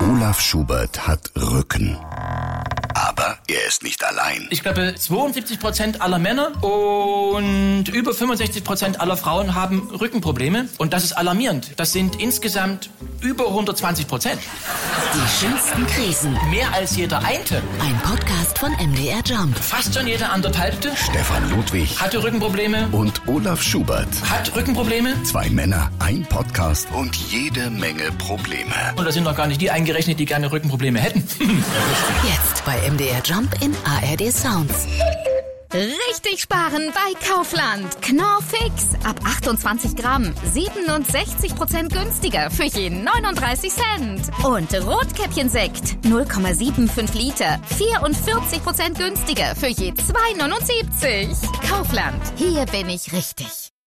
Olaf Schubert hat Rücken. Aber er ist nicht allein. Ich glaube, 72% aller Männer und über 65% aller Frauen haben Rückenprobleme. Und das ist alarmierend. Das sind insgesamt über 120%. Die schönsten Krisen. Mehr als jeder Einte. Ein Podcast von MDR Jump. Fast schon jeder anderthalbte. Stefan Ludwig Hatte Rückenprobleme. und Olaf Schubert. Hat Rückenprobleme. 2 Männer, ein Podcast und jede Menge Probleme. Und da sind noch gar nicht die eingerechnet, die gerne Rückenprobleme hätten. Jetzt bei MDR Jump in ARD Sounds. Richtig sparen bei Kaufland. Knorr Fix. Ab 28 Gramm. 67% günstiger für je 39 Cent. Und Rotkäppchensekt. 0,75 Liter. 44% günstiger für je 2,79. Kaufland. Hier bin ich richtig.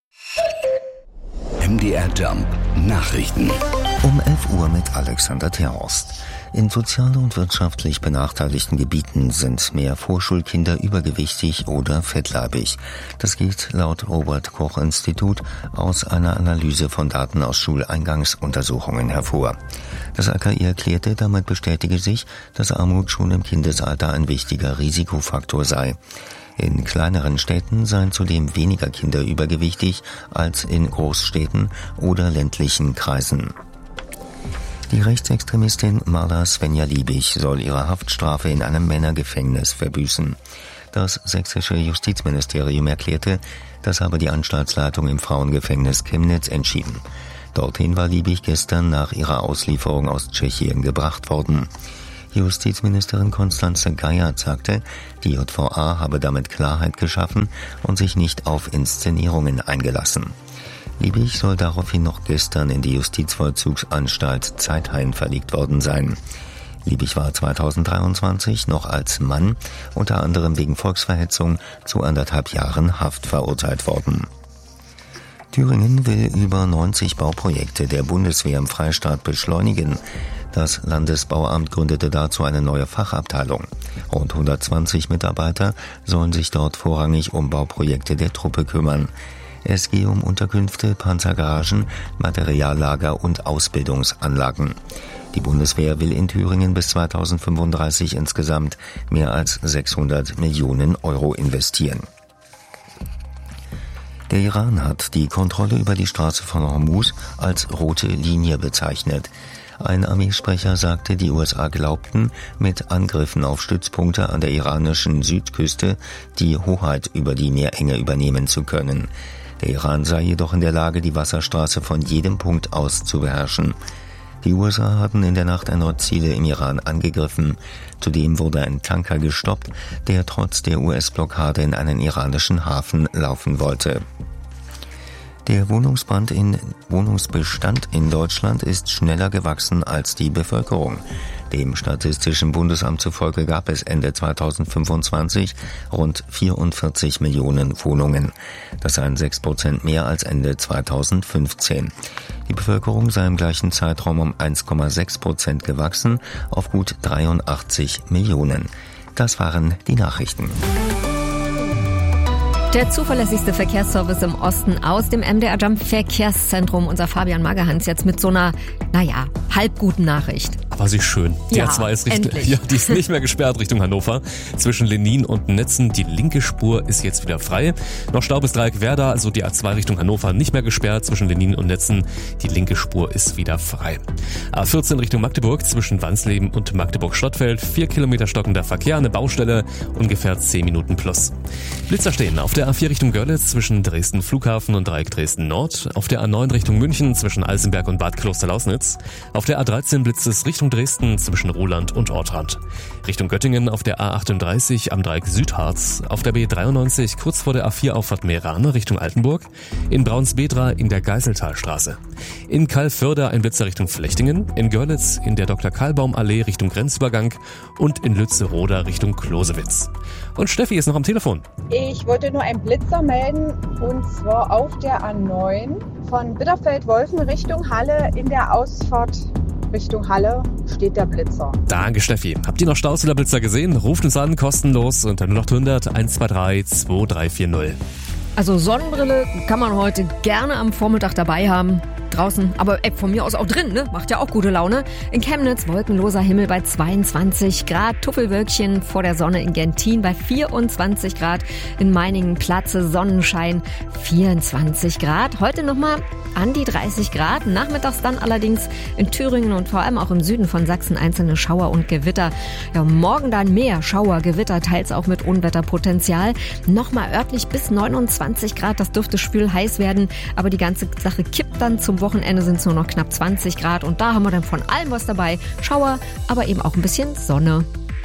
MDR Jump Nachrichten. Um 11 Uhr mit Alexander Terhorst. In sozial und wirtschaftlich benachteiligten Gebieten sind mehr Vorschulkinder übergewichtig oder fettleibig. Das geht laut Robert-Koch-Institut aus einer Analyse von Daten aus Schuleingangsuntersuchungen hervor. Das RKI erklärte, damit bestätige sich, dass Armut schon im Kindesalter ein wichtiger Risikofaktor sei. In kleineren Städten seien zudem weniger Kinder übergewichtig als in Großstädten oder ländlichen Kreisen. Die Rechtsextremistin Marla Svenja Liebig soll ihre Haftstrafe in einem Männergefängnis verbüßen. Das sächsische Justizministerium erklärte, das habe die Anstaltsleitung im Frauengefängnis Chemnitz entschieden. Dorthin war Liebig gestern nach ihrer Auslieferung aus Tschechien gebracht worden. Justizministerin Constanze Geiert sagte, die JVA habe damit Klarheit geschaffen und sich nicht auf Inszenierungen eingelassen. Liebig soll daraufhin noch gestern in die Justizvollzugsanstalt Zeithain verlegt worden sein. Liebig war 2023 noch als Mann, unter anderem wegen Volksverhetzung, zu 1,5 Jahren Haft verurteilt worden. Thüringen will über 90 Bauprojekte der Bundeswehr im Freistaat beschleunigen. Das Landesbauamt gründete dazu eine neue Fachabteilung. Rund 120 Mitarbeiter sollen sich dort vorrangig um Bauprojekte der Truppe kümmern. Es gehe um Unterkünfte, Panzergaragen, Materiallager und Ausbildungsanlagen. Die Bundeswehr will in Thüringen bis 2035 insgesamt mehr als 600 Millionen Euro investieren. Der Iran hat die Kontrolle über die Straße von Hormuz als rote Linie bezeichnet. Ein Armeesprecher sagte, die USA glaubten, mit Angriffen auf Stützpunkte an der iranischen Südküste die Hoheit über die Meerenge übernehmen zu können. Der Iran sei jedoch in der Lage, die Wasserstraße von jedem Punkt aus zu beherrschen. Die USA hatten in der Nacht erneut Ziele im Iran angegriffen. Zudem wurde ein Tanker gestoppt, der trotz der US-Blockade in einen iranischen Hafen laufen wollte. Der Wohnungsbestand in Deutschland ist schneller gewachsen als die Bevölkerung. Dem Statistischen Bundesamt zufolge gab es Ende 2025 rund 44 Millionen Wohnungen. Das seien 6% mehr als Ende 2015. Die Bevölkerung sei im gleichen Zeitraum um 1,6% gewachsen auf gut 83 Millionen. Das waren die Nachrichten. Der zuverlässigste Verkehrsservice im Osten aus dem MDR Jump Verkehrszentrum. Unser Fabian Magerhans jetzt mit so einer, halb guten Nachricht. War sie schön. Die Ja, A2 ist endlich. die ist nicht mehr gesperrt Richtung Hannover. Zwischen Lenin und Netzen, die linke Spur ist jetzt wieder frei. Noch Stau bis Dreieckwerda, also die A2 Richtung Hannover nicht mehr gesperrt. Zwischen Lenin und Netzen, die linke Spur ist wieder frei. A14 Richtung Magdeburg, zwischen Wansleben und Magdeburg-Schlottfeld, 4 Kilometer stockender Verkehr, eine Baustelle, ungefähr 10 Minuten plus. Blitzer stehen auf der A4 Richtung Görlitz, zwischen Dresden Flughafen und Dreieck Dresden Nord. Auf der A9 Richtung München, zwischen Alsenberg und Bad Kloster-Lausnitz. Auf der A13 blitzt es Richtung Dresden, zwischen Roland und Ortrand. Richtung Göttingen auf der A38 am Dreieck Südharz. Auf der B93 kurz vor der A4 Auffahrt Meerane Richtung Altenburg. In Braunsbedra in der Geiseltalstraße. In Kalförde ein Blitzer Richtung Flechtingen. In Görlitz in der Dr.Kalbaum-Allee Richtung Grenzübergang. Und in Lützeroda Richtung Klosewitz. Und Steffi ist noch am Telefon. Ich wollte nur einen Blitzer melden, und zwar auf der A9 von Bitterfeld-Wolfen Richtung Halle. In der Ausfahrt Richtung Halle steht der Blitzer. Danke, Steffi. Habt ihr noch Staus oder Blitzer gesehen? Ruft uns an, kostenlos unter 0800 123 2340. Also Sonnenbrille kann man heute gerne am Vormittag dabei haben. draußen. Aber von mir aus auch drin, ne? Macht ja auch gute Laune. In Chemnitz wolkenloser Himmel bei 22 Grad. Tuffelwölkchen vor der Sonne in Gentin bei 24 Grad. In Meiningen Platze Sonnenschein 24 Grad. Heute nochmal an die 30 Grad. Nachmittags dann allerdings in Thüringen und vor allem auch im Süden von Sachsen einzelne Schauer und Gewitter. Ja, morgen dann mehr Schauer, Gewitter, teils auch mit Unwetterpotenzial. Nochmal örtlich bis 29 Grad. Das dürfte schwül heiß werden. Aber die ganze Sache kippt dann. Zum Wochenende sind es nur noch knapp 20 Grad. Und da haben wir dann von allem was dabei. Schauer, aber eben auch ein bisschen Sonne.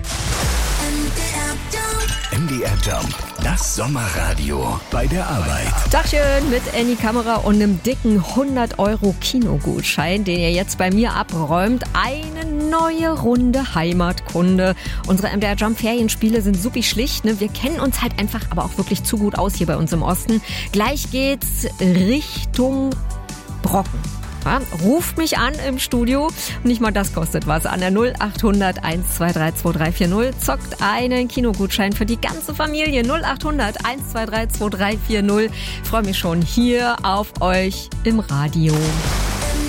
MDR Jump, das Sommerradio bei der Arbeit. Tagchen mit Annie Kamera und einem dicken 100-Euro-Kinogutschein, den ihr jetzt bei mir abräumt. Eine neue Runde Heimatkunde. Unsere MDR Jump Ferienspiele sind supi schlicht. Ne? Wir kennen uns halt einfach aber auch wirklich zu gut aus hier bei uns im Osten. Gleich geht's Richtung Brocken. Ja, ruft mich an im Studio. Nicht mal das kostet was. An der 0800 123 2340 zockt einen Kinogutschein für die ganze Familie. 0800 123 2340. Ich freue mich schon hier auf euch im Radio.